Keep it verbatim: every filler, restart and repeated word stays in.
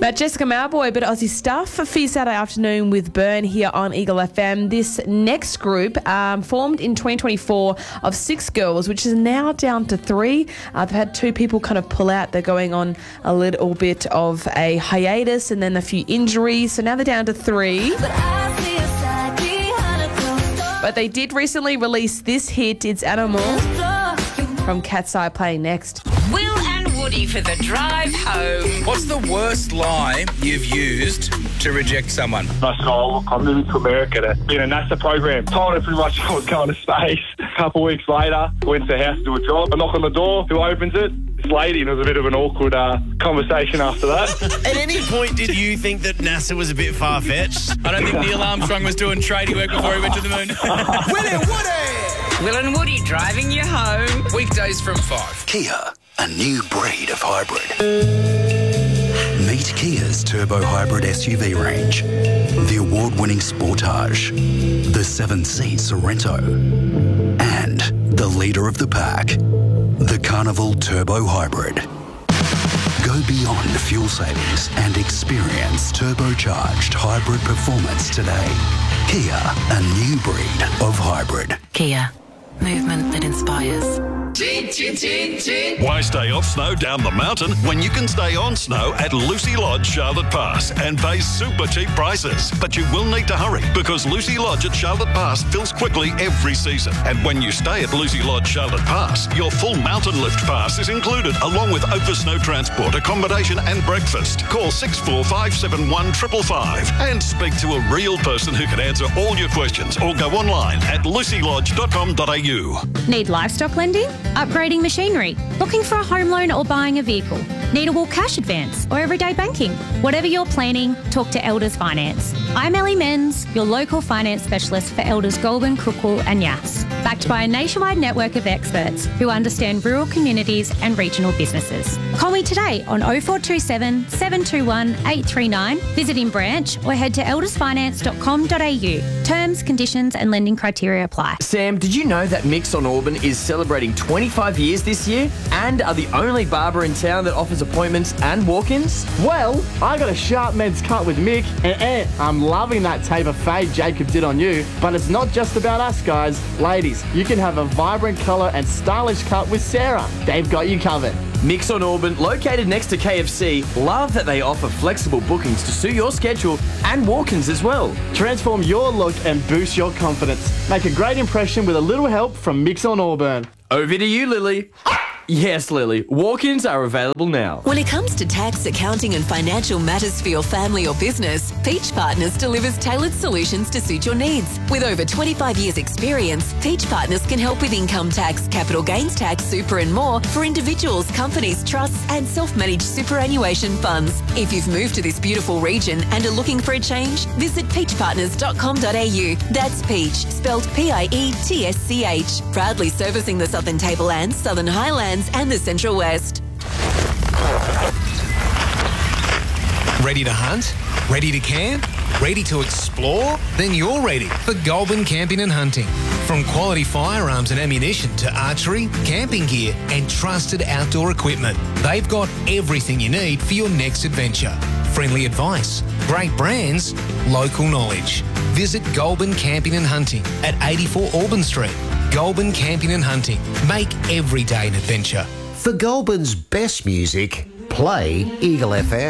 But Jessica Mauboy, but Aussie stuff for Saturday afternoon with Burn here on Eagle F M. This next group um, formed in twenty twenty-four of six girls, which is now down to three. Uh, they've had two people kind of pull out. They're going on a little bit of a hiatus and then a few injuries. So now they're down to three. But they did recently release this hit, It's Animal, from Cat's Eye, playing next. Will and Woody for the drive home. What's the worst lie you've used to reject someone? I said, oh, look, I'm moving to America to be in a NASA program. Told her pretty much I was going to space. A couple of weeks later, went to the house to do a job. I knock on the door. Who opens it? This lady, and it was a bit of an awkward uh, conversation after that. At any point, did you think that NASA was a bit far-fetched? I don't think Neil Armstrong was doing tradie work before he went to the moon. Will and Woody! Will and Woody driving you home. Weekdays from five. Kia, a new breed of hybrid. Meet Kia's turbo hybrid S U V range, the award-winning Sportage, the seven-seat Sorento, and the leader of the pack, the Carnival Turbo Hybrid. Go beyond fuel savings and experience turbocharged hybrid performance today. Kia, a new breed of hybrid. Kia, movement that inspires. Chin, chin, chin, chin. Why stay off snow down the mountain when you can stay on snow at Lucy Lodge, Charlotte Pass, and pay super cheap prices? But you will need to hurry because Lucy Lodge at Charlotte Pass fills quickly every season. And when you stay at Lucy Lodge, Charlotte Pass, your full mountain lift pass is included along with over snow transport, accommodation and breakfast. Call six four five seven one five five five and speak to a real person who can answer all your questions or go online at lucy lodge dot com dot a u. Need livestock lending? Upgrading machinery? Looking for a home loan or buying a vehicle? Need a walk cash advance or everyday banking? Whatever you're planning, talk to Elders Finance. I'm Ellie Menz, your local finance specialist for Elders Goulburn, Crookwell and Yass. Backed by a nationwide network of experts who understand rural communities and regional businesses. Call me today on oh four two seven, seven two one, eight three nine, visit in branch or head to elders finance dot com dot a u. Terms, conditions and lending criteria apply. Sam, did you know that Mix on Auburn is celebrating twenty-five years this year and are the only barber in town that offers appointments and walk-ins? Well, I got a sharp men's cut with Mick, and eh, I'm loving that taper fade Jacob did on you. But it's not just about us, guys. Ladies, you can have a vibrant colour and stylish cut with Sarah. They've got you covered. Mix on Auburn, located next to K F C, love that they offer flexible bookings to suit your schedule and walk-ins as well. Transform your look and boost your confidence. Make a great impression with a little help from Mix on Auburn. Over to you, Lily. Yes, Lily. Walk-ins are available now. When it comes to tax, accounting and financial matters for your family or business, Peach Partners delivers tailored solutions to suit your needs. With over twenty-five years experience, Peach Partners can help with income tax, capital gains tax, super and more for individuals, companies, trusts and self-managed superannuation funds. If you've moved to this beautiful region and are looking for a change, visit peach partners dot com dot a u. That's Peach, spelled P I E T S C H. Proudly servicing the Southern Tablelands, Southern Highlands and the Central West. Ready to hunt? Ready to camp? Ready to explore? Then you're ready for Goulburn Camping and Hunting. From quality firearms and ammunition to archery, camping gear and trusted outdoor equipment, they've got everything you need for your next adventure. Friendly advice, great brands, local knowledge. Visit Goulburn Camping and Hunting at eighty-four Auburn Street. Goulburn Camping and Hunting. Make every day an adventure. For Goulburn's best music, play Eagle F M.